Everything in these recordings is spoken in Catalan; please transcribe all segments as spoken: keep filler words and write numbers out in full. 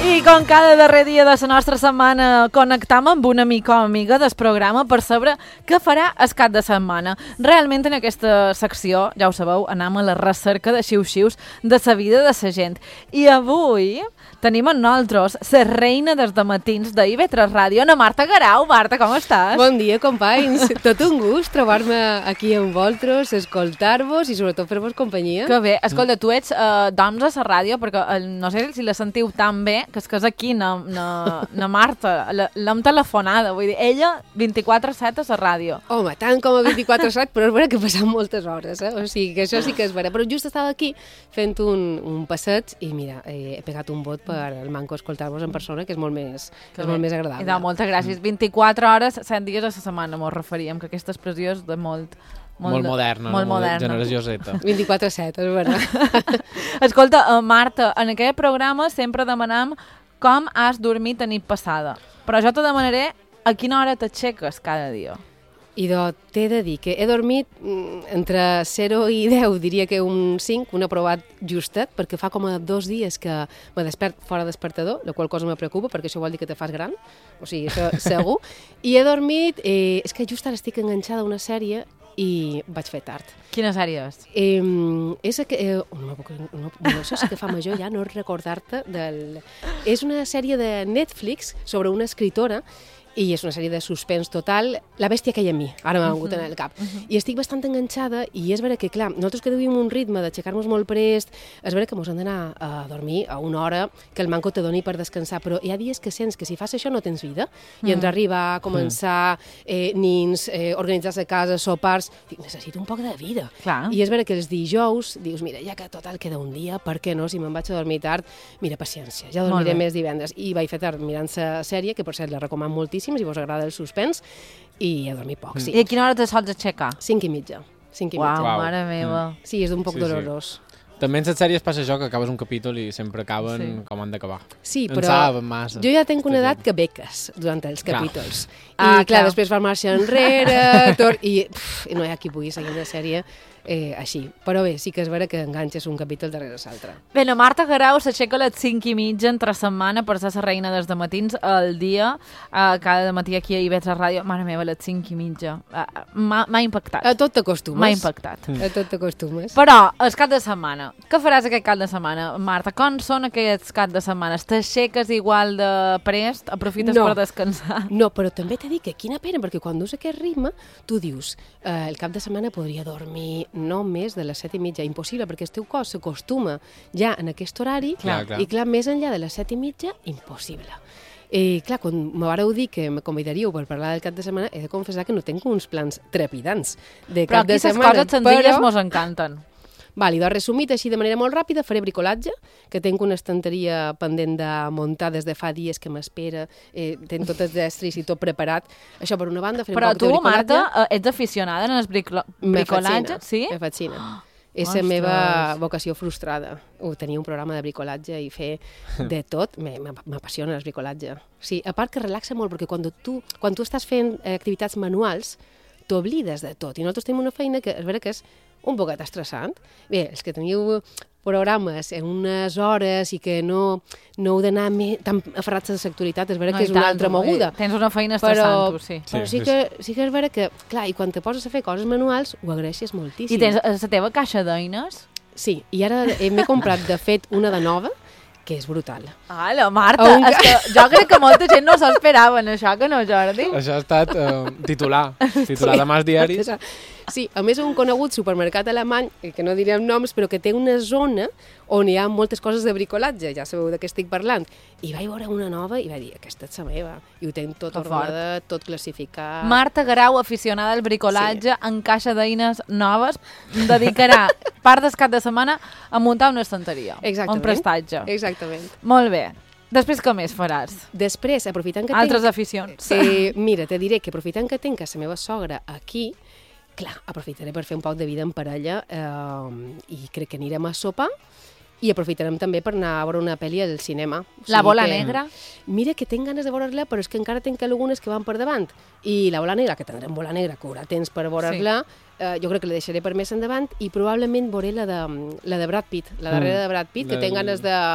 I com cada darrer dia de la nostra setmana connectam amb una mica o amiga del programa per saber què farà el cap de setmana. Realment en aquesta secció, ja ho sabeu, anem a la recerca de xiu-xius de la vida de la gent. I avui tenim amb nosaltres la reina dels dematins de I V tres Ràdio, Ana Marta Garau. Marta, com estàs? Bon dia, companys. Tot un gust trobar-me aquí amb vosaltres, escoltar-vos i sobretot fer-vos companyia. Que bé. Escolta, tu ets eh, d'Oms a la ràdio, perquè eh, no sé si la sentiu tan bé, que és que és aquí, na, na, na Marta, l'hem telefonada, vull dir, ella vint-i-quatre set a la ràdio. Home, tant com a vint-i-quatre set, però és vera que passen moltes hores, eh? O sigui, que això sí que és vera. Però just estava aquí fent un, un passeig i mira, eh, he pegat un vot per el manco escoltar-vos en persona, que és molt més, que és molt més agradable. I de moltes gràcies. vint-i-quatre hores, set dies a la setmana, mos referíem, que aquesta expressió és de molt... Molt, molt moderna, molt no? moderna. Generació Z. vint-i-quatre set, és vera. Escolta, uh, Marta, en aquest programa sempre demanam com has dormit a nit passada. Però jo te demanaré a quina hora t'aixeques cada dia. I do, t'he de dir que he dormit mm, entre zero i deu, diria que un cinc, un aprovat justet, perquè fa com a dos dies que me despert fora despertador, la qual cosa me preocupa, perquè això vol dir que te fas gran, o sigui, això segur. I he dormit, eh, és que just ara estic enganxada a una sèrie i vaig fer tard. Quina sèrie és? Eh, és que, eh, no, no, no sé si que fa major ja no recordar-te del... És una sèrie de Netflix sobre una escritora i és una sèrie de suspens total, La bèstia que hi ha en mi, ara m'ha vingut uh -huh. en el cap. Uh -huh. I estic bastant enganxada i és vera que, clar, nosaltres que duim un ritme d'aixecar-nos molt prest, és vera que mos hem d'anar a dormir a una hora que el manco te doni per descansar, però hi ha dies que sents que si fas això no tens vida, i ens arriba a començar eh, nins, eh, organitzar-se a casa, sopars, dic, necessito un poc de vida. Clar. I és vera que els dijous dius, mira, ja que total queda un dia, per què no, si me'n vaig a dormir tard, mira, paciència, ja dormiré més divendres. I vaig fer tard mirant la sèrie, que per cert la recomano moltíssim, si vos agrada el suspens, i a dormir poc, sí. I a quina hora te sols aixecar? Cinc i mitja. Cinc i Uau, mitja. mare meva. Sí, és un poc Sí, dolorós. sí. També en les sèries passa això, que acabes un capítol i sempre acaben Sí. com han d'acabar. Sí, En però saben massa. jo ja tinc una Aquesta edat que beques durant els Clar. capítols. I, Ah, clar, clar. després va marxa enrere, tot, i, pff, i no hi ha qui pugui seguir una sèrie eh, així. Però bé, sí que és vera que enganxes un capítol darrere l'altre. Bé, la Marta Garau s'aixeca a les cinc i mitja entre setmana per ser la reina dels dematins al dia, uh, cada matí aquí a I V tres Ràdio. Mare meva, a les cinc i mitja. Uh, M'ha impactat. A tot t'acostumes. M'ha impactat. A tot t'acostumes. Però, el cap de setmana, què faràs aquest cap de setmana, Marta? Com són aquests cap de setmana? T'aixeques igual de prest? Aprofites No. per descansar? No, però també t'he dit que quina pena, perquè quan dus aquest ritme, tu dius, eh, el cap de setmana podria dormir no més de les set i mitja. Impossible, perquè el teu cos s'acostuma ja en aquest horari, Clar, clar. i clar, més enllà de les set i mitja, impossible. Eh, clar, quan me vareu dir que me convidaríeu per parlar del cap de setmana, he de confessar que no tinc uns plans trepidants de Però cap aquí de les setmana. coses senzilles però... mos encanten. Vale, doncs resumit així de manera molt ràpida, faré bricolatge, que tinc una estanteria pendent de muntar des de fa dies que m'espera, eh, tinc tot els estris i tot preparat. Això per una banda, faré Però un poc tu, de bricolatge. Marta, eh, ets aficionada en el briclo- Me bricolatge? fascina, Sí? Me fascina. És Ostres. la meva vocació frustrada. O tenir un programa de bricolatge i fer de tot, me- me- m'apassiona el bricolatge. Sí, a part que relaxa molt, perquè quan tu, quan tu estàs fent eh, activitats manuals, t'oblides de tot. I nosaltres tenim una feina que és vera que és un poquet estressant. Bé, els que teniu programes en unes hores i que no, no heu d'anar me- tan aferrats a la sectoritat, és vera No, que i és una tant, altra eh, moguda. Tens una feina Però, estressant, tu, sí. però Sí, sí, que, sí que és vera que, clar, i quan te poses a fer coses manuals, ho agraeixes moltíssim. I tens eh, la teva caixa d'eines? Sí, i ara eh, m'he comprat, de fet, una de nova, que és brutal. Ala, Marta, A un és que jo crec que molta gent no s'ho esperava en això, que no, Jordi? Això ha estat eh, titular, titular de Mas Diaris. Sí, a més un conegut supermercat alemany, eh, que no direm noms, però que té una zona on hi ha moltes coses de bricolatge, ja sabeu de què estic parlant. I vaig veure una nova i vaig dir, aquesta és la meva. I ho tenc tot Que ordenada, tot classificat. Marta Garau, aficionada al bricolatge, sí. en caixa d'eines noves, dedicarà part del cap de setmana a muntar una estanteria. Exactament. Un prestatge. Exactament. Molt bé. Després què més faràs? Després, aprofitant que Altres tinc... aficions. Eh, mira, te diré que aprofitant que tinc a la meva sogra aquí, clar, aprofitaré per fer un poc de vida en parella eh, i crec que anirem a sopar i aprofitarem també per anar a veure una pel·li al cinema. O La sigui bola que, negra? Mira que tinc ganes de veure-la, però és que encara tinc algunes que van per davant. I la bola negra, que tindrem bola negra, que haurà temps per veure-la, sí. eh, jo crec que la deixaré per més endavant i probablement veuré la de, la de Brad Pitt, la darrera de Brad Pitt, que La- tinc ganes de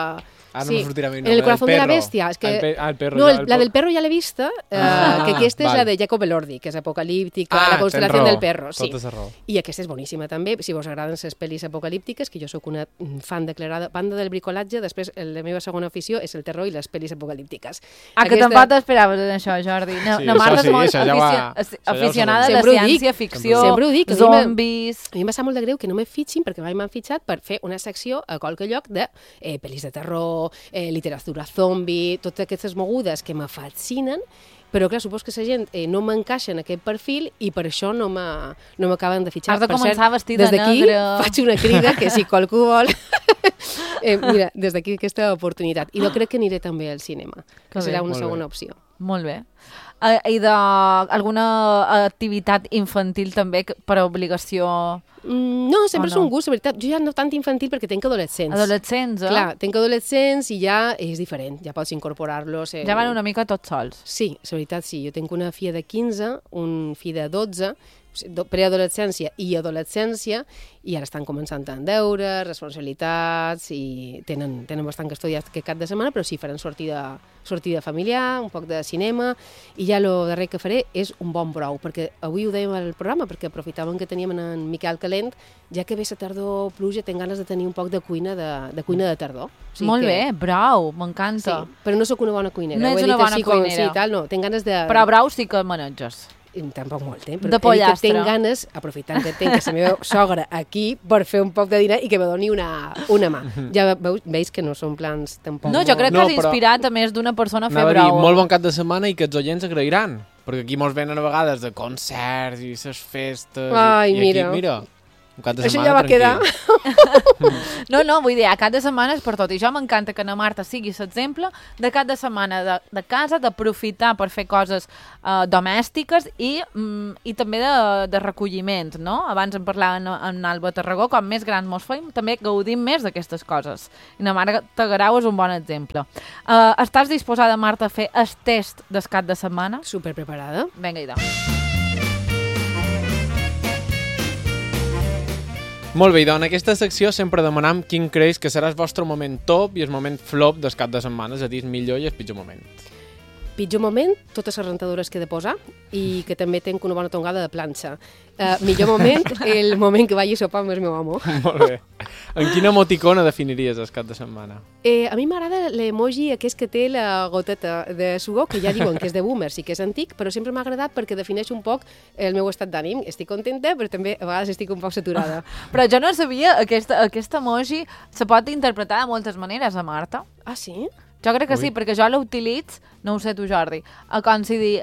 Ara Sí, no me sortirà a mi el en nom. el corazón de la bestia. És que... El pe... ah, el perro. No, ja, el, el la por- del perro ja l'he vista, eh, Ah, que aquesta és val. la de Jacob Elordi, que és apocalíptica, Ah, la tens constel·lació raó. del perro. Sí. Tota la raó. I aquesta és boníssima també, si vos agraden les pel·lis apocalíptiques, que jo sóc una fan declarada, banda del bricolatge, després la meva segona afició és el terror i les pel·lis apocalíptiques. Ah, que tampoc t'esperaves en això, Jordi. No, Sí, no això Marta sí, és molt això ja ho afici- ha- afi- això ja ho aficionada sabem. de Sempre ho dic, ciència-ficció, sempre ho dic, a mi m'ha- zombis... A mi em va sap molt de greu que no me fitxin, perquè mai m'han fitxat per fer una secció a qualque lloc de eh, pel·lis de terror, eh, literatura zombi, totes aquestes mogudes que me fascinen, però clar, supos que la gent eh, no m'encaixa en aquest perfil i per això no m'acaben no m'acaben de fitxar. Has de Per començar cert, vestida des d'aquí negre. faig una crida que si qualcú vol... eh, mira, des d'aquí aquesta oportunitat. I jo crec que aniré també al cinema, que Que bé. serà una Molt bé. segona opció. Molt bé. Uh, I d'alguna activitat infantil també que- per obligació Mm, no, sempre O és no? un gust, la veritat. Jo ja no tant infantil perquè tenc adolescents. adolescents, eh? Clar, tenc adolescents i ja és diferent, ja pots incorporar-los. Eh, Ja van una mica tots sols. Sí, la veritat sí. Jo tinc una filla de quinze, un fill de dotze, preadolescència i adolescència, i ara estan començant a deures, responsabilitats, i tenen, tenen bastant que estudiar aquest cap de setmana, però sí, faran sortida, sortida familiar, un poc de cinema, i ja el darrer que faré és un bon brou, perquè avui ho dèiem al programa, perquè aprofitàvem que teníem en Miquel Calent, ja que ve la tardor, pluja, tinc ganes de tenir un poc de cuina de, de, cuina de tardor. O sigui Molt que, bé, brau, Sí, m'encanta. però no sóc una bona cuinera. No ho ets he una dit bona així com, cuinera. Sí, tal, no, tinc ganes de... Però brau sí que maneges. Tampoc molt, De eh? Però he dit que pollastre. tinc ganes, aprofitant que tinc la meva sogra aquí, per fer un poc de dinar i que me doni una, una mà. Ja veus, veus que no són plans tampoc... No, jo crec que No, has però- inspirat a més d'una persona a fer Anava a dir, brau. molt bon cap de setmana i que els oients agrairan. Perquè aquí mos venen a vegades de concerts i les festes. Ai, i, i mira. Aquí, mira, un cap de Això setmana ja va quedar. tranquil. No, no, vull dir, a cap de setmana és per tot. I jo m'encanta que na Marta sigui l'exemple de cap de setmana de, de casa, d'aprofitar per fer coses uh, domèstiques i, mm, i també de, de recolliment, no? Abans en parlava amb, amb Alba Tarragó, com més grans mos feim, també gaudim més d'aquestes coses. I na Marta Garau és un bon exemple. Uh, estàs disposada, Marta, a fer el test del cap de setmana? Super preparada. Vinga, idò. Molt bé, i doncs en aquesta secció sempre demanam quin creus que serà el vostre moment top i el moment flop del cap de setmana, és a dir, el millor i el pitjor moment. Pitjor moment, totes les rentadores que he de posar i que també tenc una bona tongada de planxa. Uh, millor moment, el moment que vagi a sopar amb el meu amo. Molt bé. En quina emoticona definiries el cap de setmana? Eh, a mi m'agrada l'emoji aquest que té la goteta de suor, que ja diuen que és de boomers i que és antic, però sempre m'ha agradat perquè defineix un poc el meu estat d'ànim. Estic contenta, però també a vegades estic un poc saturada. Però jo no sabia, aquesta, aquesta emoji se pot interpretar de moltes maneres, a Marta. Ah, sí? Jo crec que Ui. sí, perquè jo l'utilitzo, no ho sé tu, Jordi, uh, com si dir...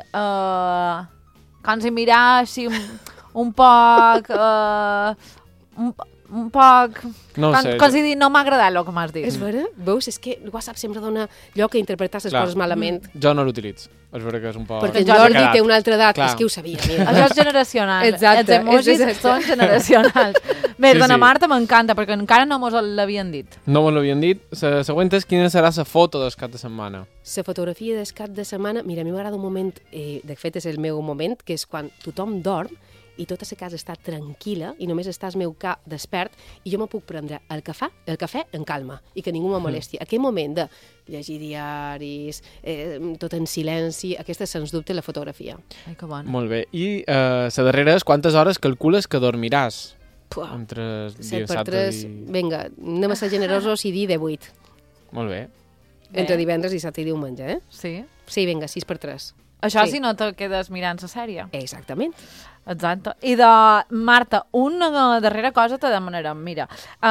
Uh, com si mirar així un, un poc... Uh, un, un poc... No ho com, sé. com si dir, no m'ha agradat el que m'has dit. És vera? Veus? És que el WhatsApp sempre dona lloc a interpretar les Clar. coses malament. Jo no l'utilitzo. És vera que és un poc... Perquè el Jordi Jordi quedat. té una altra edat. Clar. És que ho sabia, mira. Això és generacional. Exacte, Els emojis és exacte. són generacionals. Bé, Sí, sí, dona sí. Marta m'encanta, perquè encara no mos l'havien dit. No mos l'havien dit. La següent és quina serà la foto del cap de setmana. La fotografia del cap de setmana, mira, a mi m'agrada un moment, eh, de fet és el meu moment, que és quan tothom dorm i tota la casa està tranquil·la i només està el meu cap despert i jo me puc prendre el cafè, el cafè en calma i que ningú me molesti. Aquell moment de llegir diaris, eh, tot en silenci, aquesta és sens dubte la fotografia. Ai, que bon. Molt bé. I eh, la darrera és quantes hores calcules que dormiràs? Puah, Entre set per dissabte tres, i... vinga, anem a ser generosos i dir de vuit. Molt bé. Bé. Entre divendres, dissabte i diumenge, eh? Sí. Sí, vinga, sis per tres. Això Sí. si no te quedes mirant la sèrie. Exactament. Exacte. I de Marta, una darrera cosa te demanarem. Mira,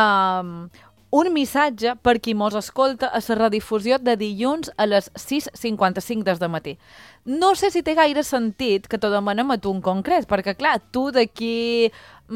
um, un missatge per qui mos escolta a la redifusió de dilluns a les sis cinquanta-cinc des de matí. No sé si té gaire sentit que te demanem a tu en concret, perquè, clar, tu d'aquí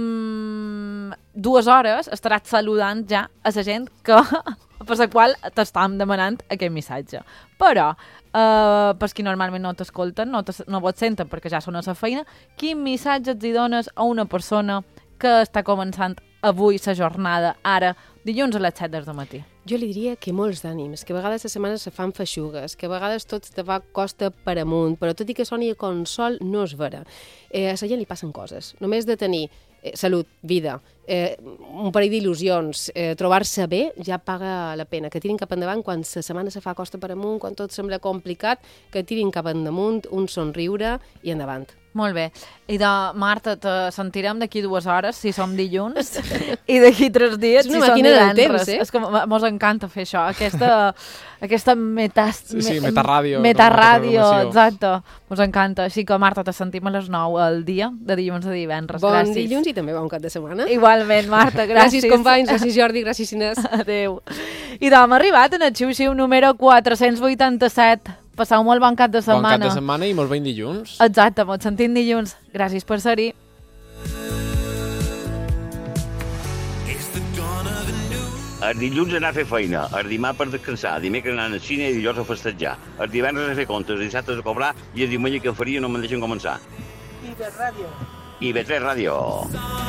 mm, dues hores estaràs saludant ja a la gent que, per la qual t'estàvem demanant aquest missatge. Però, eh, per qui normalment no t'escolten, no, no vos senten perquè ja són a la feina, quin missatge els hi dones a una persona que està començant avui la jornada, ara, dilluns a les set del matí? Jo li diria que molts d'ànims, que a vegades les setmanes se fan feixugues, que a vegades tot te va costa per amunt, però tot i que soni a consol, no és vera. Eh, a la gent li passen coses. Només de tenir eh, salut, vida eh, un parell d'il·lusions, eh, trobar-se bé ja paga la pena, que tirin cap endavant quan la setmana se fa costa per amunt, quan tot sembla complicat, que tirin cap endamunt, un somriure i endavant. Molt bé. I de Marta, te sentirem d'aquí dues hores, si som dilluns, i d'aquí tres dies, si som divendres. Temps, eh? És que mos encanta fer això, aquesta, aquesta metas, sí, sí, metarràdio. Metarràdio, exacte. Mos encanta. Així que, Marta, te sentim a les nou al dia, de dilluns a divendres. Bon gràcies. dilluns i també bon cap de setmana. Igualment, Marta, gràcies. Gràcies, companys, gràcies, Jordi, gràcies, Inés. Adéu. I d'hom arribat en el xiu-xiu número quatre-cents vuitanta-set. Passau molt bon cap de setmana. Bon cap de setmana i molt ben dilluns. Exacte, molt sentim dilluns. Gràcies per ser-hi. El dilluns anar a fer feina, el dimarts per descansar, dimecres anar al cine i dilluns a festejar, el divendres a fer comptes, el dissabte a cobrar i el diumenge que faria no me'n deixen començar. I de ràdio. I B tres Ràdio.